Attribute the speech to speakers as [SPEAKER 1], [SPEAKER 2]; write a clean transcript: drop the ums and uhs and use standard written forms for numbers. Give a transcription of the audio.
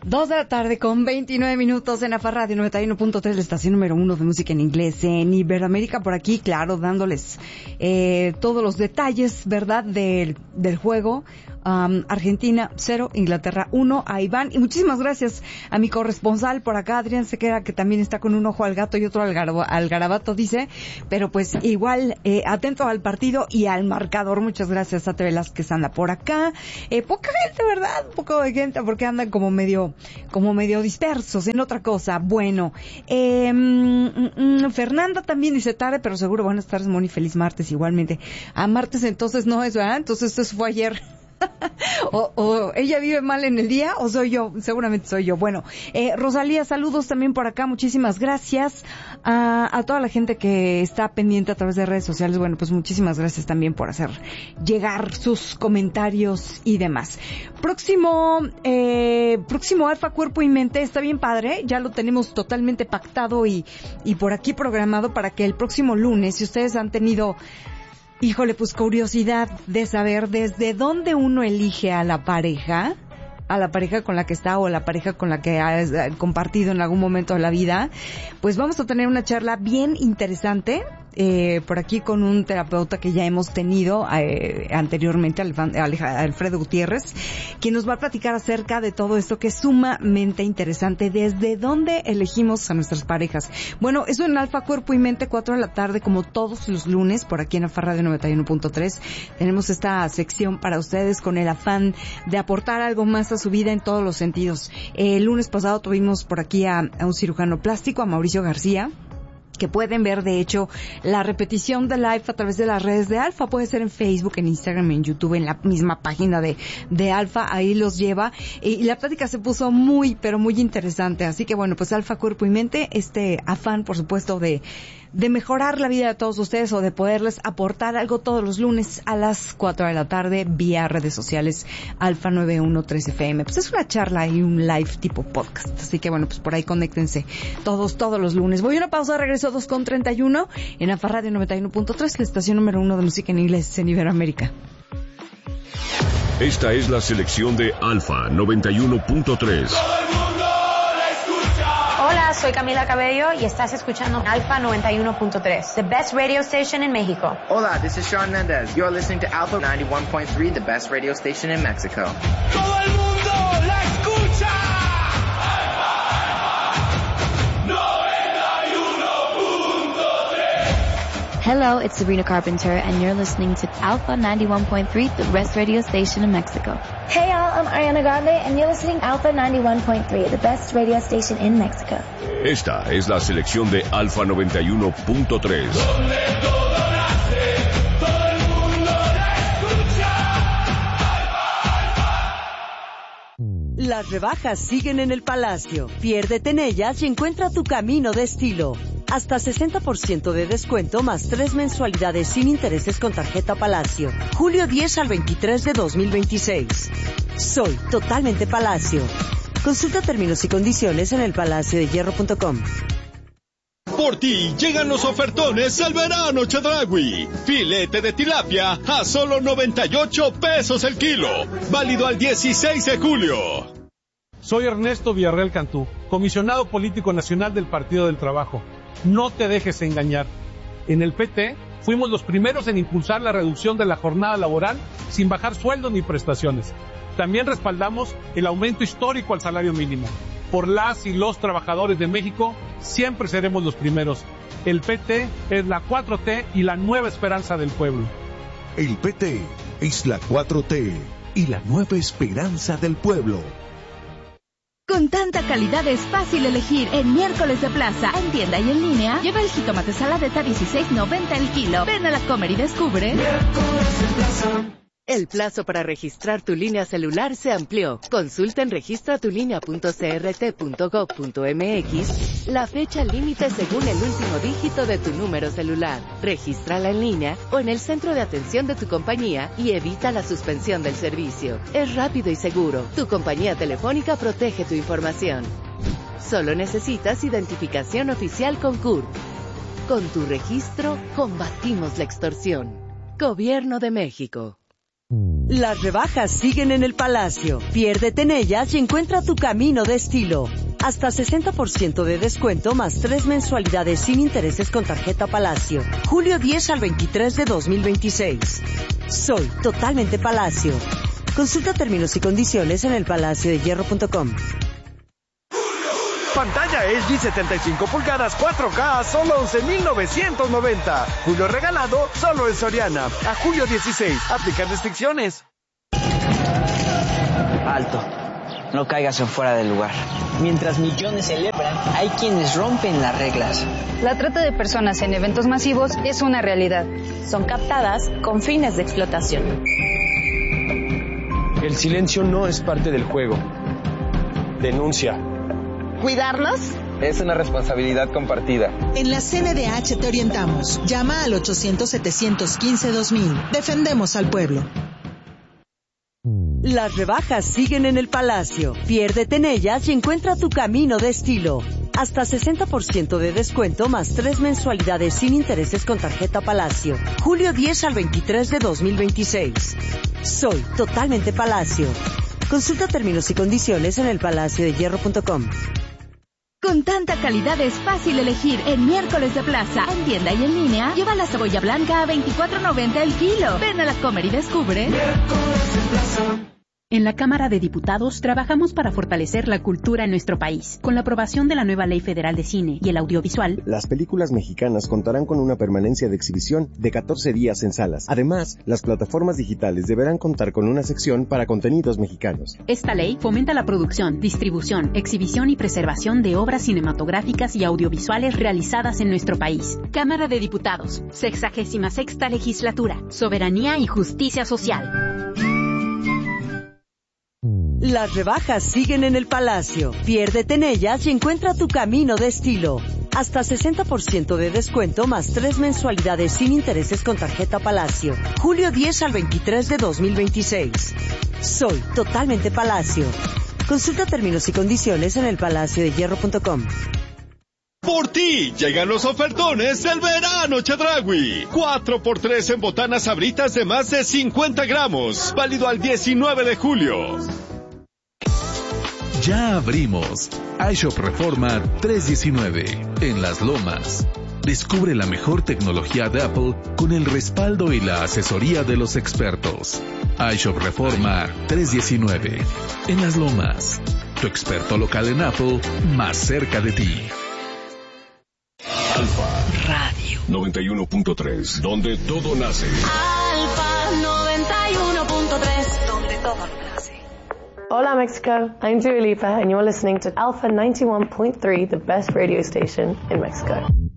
[SPEAKER 1] 2 de la tarde con 29 minutos en AFA Radio 91.3, la estación número 1 de música en inglés en Iberoamérica. Por aquí, claro, dándoles todos los detalles, ¿verdad?, del juego. Argentina 0, Inglaterra 1, a Iván. Y muchísimas gracias a mi corresponsal por acá, Adrián Sequera, que también está con un ojo al gato y otro al garabato, dice. Pero pues igual, atento al partido y al marcador. Muchas gracias a Ate Velázquez, anda por acá. Poca gente, ¿verdad? Un poco de gente porque andan como medio dispersos en otra cosa. Bueno, Fernanda también dice tarde, pero seguro buenas tardes, Moni, feliz martes igualmente. A martes entonces no es, ¿verdad? Entonces eso fue ayer. o ella vive mal en el día o soy yo, seguramente soy yo. Bueno, Rosalía, saludos también por acá, muchísimas gracias a toda la gente que está pendiente a través de redes sociales. Bueno, pues muchísimas gracias también por hacer llegar sus comentarios y demás. Próximo Alfa Cuerpo y Mente, está bien padre, ya lo tenemos totalmente pactado y por aquí programado para que el próximo lunes, si ustedes han tenido, híjole, pues curiosidad de saber desde dónde uno elige a la pareja con la que está o la pareja con la que ha compartido en algún momento de la vida, pues vamos a tener una charla bien interesante por aquí con un terapeuta que ya hemos tenido anteriormente, Alfredo Gutiérrez, quien nos va a platicar acerca de todo esto que es sumamente interesante, desde dónde elegimos a nuestras parejas. Bueno, eso en Alfa Cuerpo y Mente, 4 de la tarde, como todos los lunes, por aquí en AFA Radio 91.3. Tenemos esta sección para ustedes con el afán de aportar algo más a su vida en todos los sentidos. El lunes pasado tuvimos por aquí a un cirujano plástico, a Mauricio García, que pueden ver, de hecho, la repetición de live a través de las redes de Alfa. Puede ser en Facebook, en Instagram, en YouTube, en la misma página de Alfa. Ahí los lleva. Y la plática se puso muy, pero muy interesante. Así que bueno, pues Alfa Cuerpo y Mente, este afán, por supuesto, de mejorar la vida de todos ustedes o de poderles aportar algo todos los lunes a las 4 de la tarde vía redes sociales Alfa 913 FM. Pues es una charla y un live tipo podcast. Así que bueno, pues por ahí conéctense todos los lunes. Voy a una pausa, regreso 2:31 en AFA Radio 91.3, la estación número 1 de música en inglés en Iberoamérica.
[SPEAKER 2] Esta es la selección de Alfa 91.3.
[SPEAKER 3] Hola, soy Camila Cabello y estás escuchando Alfa 91.3, the best radio station in Mexico.
[SPEAKER 4] Hola, this is Shawn Mendes. You're listening to Alfa 91.3, the best radio station in Mexico.
[SPEAKER 5] ¡Todo el mundo la escucha!
[SPEAKER 6] Hello, it's Sabrina Carpenter, and you're listening to Alpha 91.3, the best radio station in Mexico.
[SPEAKER 7] Hey y'all, I'm Ariana Grande, and you're listening to Alpha 91.3, the best radio station in Mexico.
[SPEAKER 2] Esta es la selección de Alfa 91.3.
[SPEAKER 8] Las rebajas siguen en el Palacio. Piérdete en ellas y encuentra tu camino de estilo. Hasta 60% de descuento más 3 mensualidades sin intereses con tarjeta Palacio. Julio 10 al 23 de 2026. Soy totalmente Palacio. Consulta términos y condiciones en elpalaciodehierro.com.
[SPEAKER 9] Por ti llegan los ofertones al verano Chedraui. Filete de tilapia a solo 98 pesos el kilo. Válido al 16 de julio.
[SPEAKER 10] Soy Ernesto Villarreal Cantú, comisionado político nacional del Partido del Trabajo. No te dejes engañar. En el PT fuimos los primeros en impulsar la reducción de la jornada laboral sin bajar sueldos ni prestaciones. También respaldamos el aumento histórico al salario mínimo. Por las y los trabajadores de México, siempre seremos los primeros. El PT es la 4T y la nueva esperanza del pueblo.
[SPEAKER 11] El PT es la 4T y la nueva esperanza del pueblo.
[SPEAKER 12] Con tanta calidad es fácil elegir en Miércoles de Plaza. En tienda y en línea, lleva el jitomate saladeta 16.90 el kilo. Ven a la Comer y descubre.
[SPEAKER 8] Miércoles de Plaza. El plazo para registrar tu línea celular se amplió. Consulta en registratulinea.crt.gov.mx la fecha límite según el último dígito de tu número celular. Regístrala en línea o en el centro de atención de tu compañía y evita la suspensión del servicio. Es rápido y seguro. Tu compañía telefónica protege tu información. Solo necesitas identificación oficial con CURP. Con tu registro, combatimos la extorsión. Gobierno de México.
[SPEAKER 13] Las rebajas siguen en el Palacio. Piérdete en ellas y encuentra tu camino de estilo. Hasta 60% de descuento más 3 mensualidades sin intereses con tarjeta Palacio. Julio 10 al 23 de 2026. Soy totalmente Palacio. Consulta términos y condiciones en elpalaciodehierro.com.
[SPEAKER 14] Pantalla LG 75 pulgadas 4K a solo 11,990. Julio regalado solo en Soriana. A julio 16. Aplican restricciones.
[SPEAKER 15] Alto. No caigas en fuera del lugar. Mientras millones celebran, hay quienes rompen las reglas.
[SPEAKER 16] La trata de personas en eventos masivos es una realidad.
[SPEAKER 17] Son captadas con fines de explotación.
[SPEAKER 18] El silencio no es parte del juego. Denuncia.
[SPEAKER 19] ¿Cuidarnos?
[SPEAKER 18] Es una responsabilidad compartida.
[SPEAKER 20] En la CNDH te orientamos. Llama al 800-715-2000. Defendemos al pueblo.
[SPEAKER 13] Las rebajas siguen en el Palacio. Piérdete en ellas y encuentra tu camino de estilo. Hasta 60% de descuento más 3 mensualidades sin intereses con tarjeta Palacio. Julio 10 al 23 de 2026. Soy totalmente Palacio. Consulta términos y condiciones en elpalaciodehierro.com.
[SPEAKER 12] Con tanta calidad es fácil elegir en Miércoles de Plaza. En tienda y en línea, lleva la cebolla blanca a $24.90 el kilo. Ven a la Comer y descubre.
[SPEAKER 21] Miércoles de Plaza. En la Cámara de Diputados trabajamos para fortalecer la cultura en nuestro país. Con la aprobación de la nueva Ley Federal de Cine y el Audiovisual,
[SPEAKER 22] las películas mexicanas contarán con una permanencia de exhibición de 14 días en salas. Además, las plataformas digitales deberán contar con una sección para contenidos mexicanos.
[SPEAKER 21] Esta ley fomenta la producción, distribución, exhibición y preservación de obras cinematográficas y audiovisuales realizadas en nuestro país. Cámara de Diputados, 66ª Legislatura, Soberanía y Justicia Social.
[SPEAKER 13] Las rebajas siguen en el Palacio. Piérdete en ellas y encuentra tu camino de estilo. Hasta 60% de descuento más 3 mensualidades sin intereses con tarjeta Palacio. Julio 10 al 23 de 2026. Soy totalmente Palacio. Consulta términos y condiciones en elpalaciodehierro.com.
[SPEAKER 9] Por ti llegan los ofertones del verano Chedraui. 4x3 en botanas Sabritas de más de 50 gramos. Válido al 19 de julio.
[SPEAKER 11] Ya abrimos iShop Reforma 319 en Las Lomas. Descubre la mejor tecnología de Apple con el respaldo y la asesoría de los expertos. iShop Reforma 319 en Las Lomas. Tu experto local en Apple más cerca de ti.
[SPEAKER 2] Alfa Radio 91.3, donde todo nace.
[SPEAKER 23] Alfa 91.3, donde todo nace.
[SPEAKER 24] Hola Mexico, I'm Dua Lipa and you're listening to Alpha 91.3, the best radio station in Mexico.